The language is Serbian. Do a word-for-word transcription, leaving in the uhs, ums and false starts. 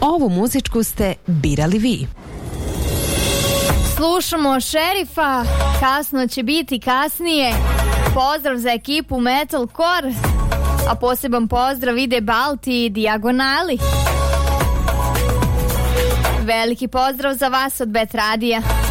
Ovu muzičku ste birali vi. Slušamo Šerifa, kasno će biti kasnije. Pozdrav za ekipu Metalcore, a poseban pozdrav ide Balti i Dijagonali. Veliki pozdrav za vas od Bet Radija.